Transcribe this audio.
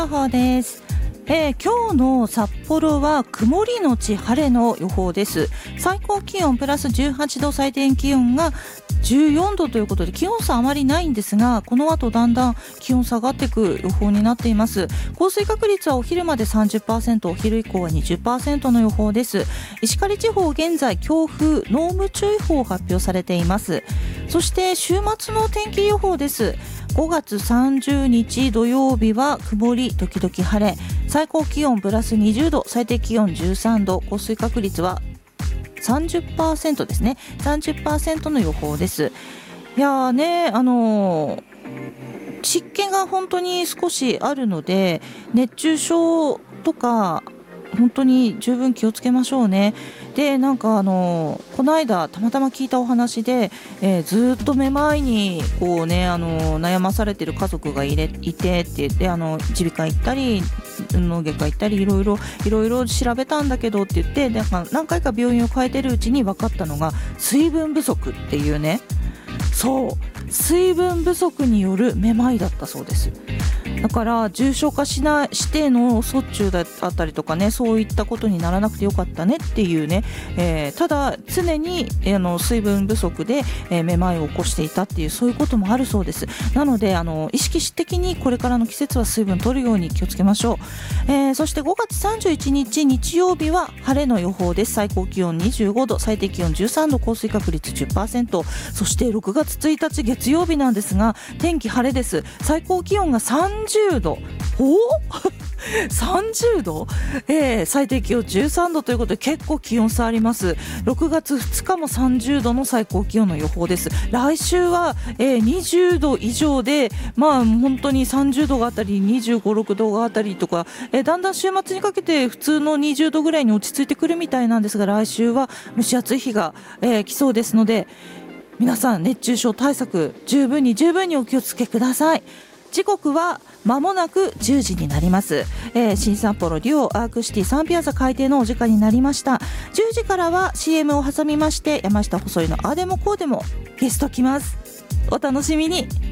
情報です。今日の札幌は曇りのち晴れの予報です。最高気温プラス18度、最低気温が14度ということで、気温差あまりないんですが、この後だんだん気温下がっていく予報になっています。降水確率はお昼まで 30%、 お昼以降は 20% の予報です。石狩地方、現在強風濃霧注意報発表されています。そして週末の天気予報です。5月30日土曜日は曇り時々晴れ、最高気温プラス20度、最低気温13度、降水確率は 30% ですね。 30% の予報です。いやーね、湿気が本当に少しあるので、熱中症とか本当に十分気をつけましょうね。で、なんかこの間たまたま聞いたお話で、ずっとめまいにこうね、悩まされている家族がいてって言って、耳鼻科行ったり脳外科行ったりいろいろ調べたんだけどって言って、なんか何回か病院を変えてるうちに分かったのが水分不足っていうね。そう、水分不足によるめまいだったそうです。だから重症化しての卒中だったりとかね、そういったことにならなくてよかったねっていうね、ただ常に水分不足で、めまいを起こしていたっていう、そういうこともあるそうです。なので意識的にこれからの季節は水分取るように気をつけましょう。そして5月31日日曜日は晴れの予報です。最高気温25度、最低気温13度、降水確率 10%。 そして6月1日月曜日なんですが、天気晴れです。最高気温が30度30度、最低気温13度ということで結構気温差あります。6月2日も30度の最高気温の予報です。来週は、20度以上で、本当に30度があったり25、6度があったりとか、だんだん週末にかけて普通の20度ぐらいに落ち着いてくるみたいなんですが、来週は蒸し暑い日が、来そうですので、皆さん熱中症対策十分にお気をつけください。時刻は間もなく10時になります。新札幌デュオアークシティサンピアザ開廷のお時間になりました。10時からは CM を挟みまして、山下細いのあでもこうでもゲスト来ます。お楽しみに。